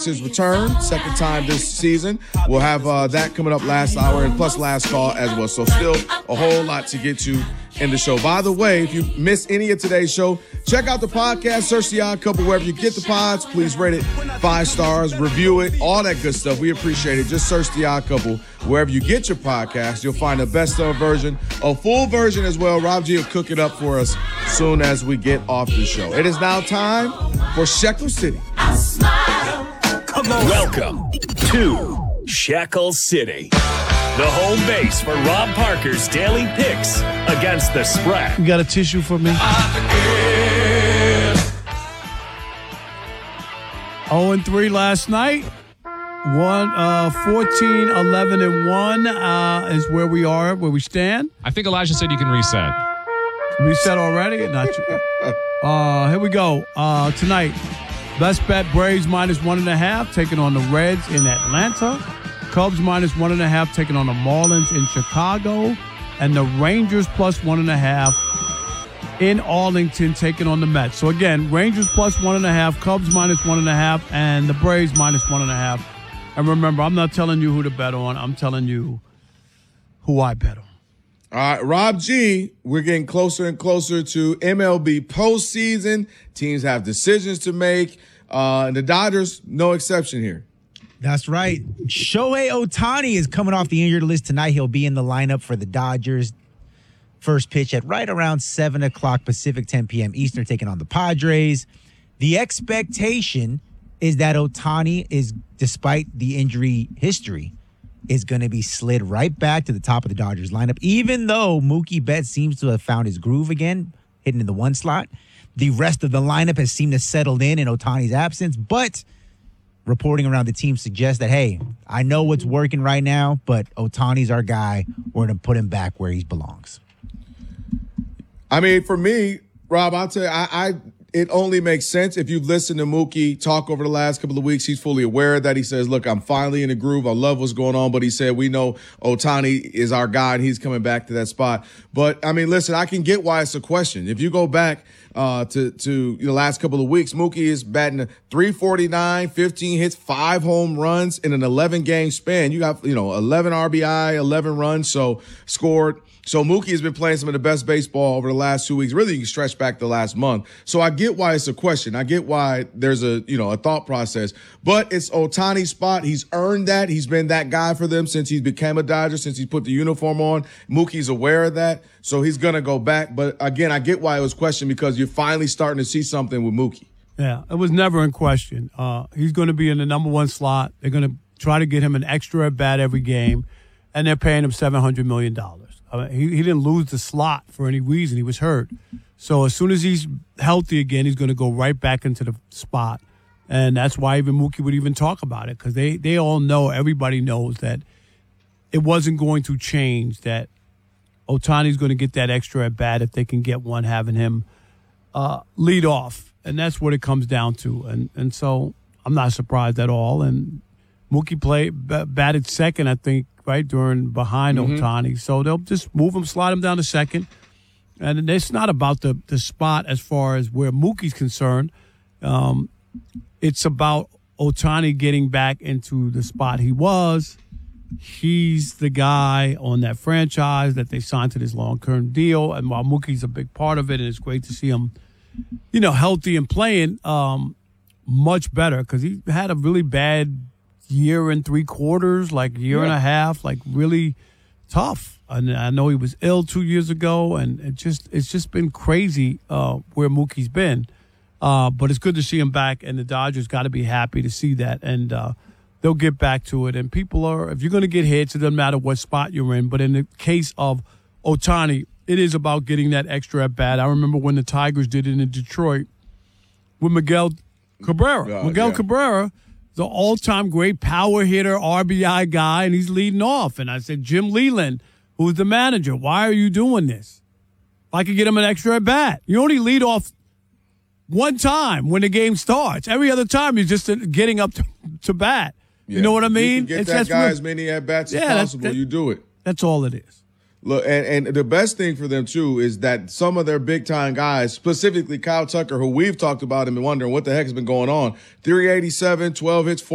his return, second time this season. We'll have that coming up last hour and plus last call as well. So still a whole lot to get to in the show. By the way, if you missed any of today's show, check out the podcast, search The Odd Couple wherever you get the pods. Please rate it 5 stars, review it, all that good stuff. We appreciate it. Just search The Odd Couple wherever you get your podcast. You'll find a best of version, a full version as well. Rob G will cook it up for us soon as we get off the show. It is now time for Shekel City. Come on. Welcome to Shekel City, the home base for Rob Parker's daily picks against the spread. You got a tissue for me? 0-3 last night. 14, 11, and 1 is where we stand. I think Elijah said you can reset. Reset already? Not true. Here we go. Tonight, best bet Braves -1.5 taking on the Reds in Atlanta. Cubs -1.5 taking on the Marlins in Chicago. And the Rangers +1.5 in Arlington taking on the Mets. So again, Rangers +1.5, Cubs -1.5, and the Braves -1.5. And remember, I'm not telling you who to bet on. I'm telling you who I bet on. All right, Rob G, we're getting closer and closer to MLB postseason. Teams have decisions to make. And the Dodgers, no exception here. That's right. Shohei Ohtani is coming off the injured list tonight. He'll be in the lineup for the Dodgers. First pitch at right around 7 o'clock Pacific, 10 p.m. Eastern, taking on the Padres. The expectation is that Ohtani is, despite the injury history, is going to be slid right back to the top of the Dodgers lineup, even though Mookie Betts seems to have found his groove again, hitting in the 1 slot. The rest of the lineup has seemed to settle in Ohtani's absence, but reporting around the team suggests that, hey, I know what's working right now, but Ohtani's our guy. We're going to put him back where he belongs. I mean, for me, Rob, I'll tell you, it only makes sense if you've listened to Mookie talk over the last couple of weeks. He's fully aware that he says, look, I'm finally in the groove. I love what's going on. But he said, we know Ohtani is our guy and he's coming back to that spot. But I mean, listen, I can get why it's a question. If you go back to the last couple of weeks, Mookie is batting .349, 15 hits, 5 home runs in an 11-game span. You got, 11 RBI, 11 runs, so scored. So Mookie has been playing some of the best baseball over the last 2 weeks. Really, you can stretch back the last month. So I get why it's a question. I get why there's a thought process. But it's Ohtani's spot. He's earned that. He's been that guy for them since he became a Dodger, since he put the uniform on. Mookie's aware of that. So he's going to go back. But again, I get why it was questioned, because you're finally starting to see something with Mookie. Yeah, it was never in question. He's going to be in the number 1 slot. They're going to try to get him an extra at bat every game, and they're paying him $700 million. He didn't lose the slot for any reason. He was hurt. So as soon as he's healthy again, he's going to go right back into the spot. And that's why even Mookie would even talk about it, because they all know, everybody knows that it wasn't going to change, that Ohtani's going to get that extra at bat if they can get one, having him lead off. And that's what it comes down to. And so I'm not surprised at all. And Mookie batted second, I think, right, behind Ohtani. So they'll just move him, slide him down to second. And it's not about the spot as far as where Mookie's concerned. It's about Ohtani getting back into the spot he was. He's the guy on that franchise that they signed to this long-term deal. And while Mookie's a big part of it, and it's great to see him, healthy and playing much better, because he had a really bad year and 3/4, like year and a half, like really tough. And I know he was ill 2 years ago, and it's just been crazy where Mookie's been. But it's good to see him back, and the Dodgers got to be happy to see that, and they'll get back to it. And people are, if you're going to get hits, it doesn't matter what spot you're in. But in the case of Ohtani, it is about getting that extra at bat. I remember when the Tigers did it in Detroit with Miguel Cabrera. Cabrera, the all-time great power hitter, RBI guy, and he's leading off. And I said, Jim Leland, who's the manager, why are you doing this? If I could get him an extra at bat. You only lead off one time when the game starts. Every other time, you're just getting up to bat. Yeah. You know what I mean? You can get that guy as many at-bats as possible. You do it. That's all it is. Look, and the best thing for them, too, is that some of their big-time guys, specifically Kyle Tucker, who we've talked about and been wondering what the heck has been going on, 387, 12 hits,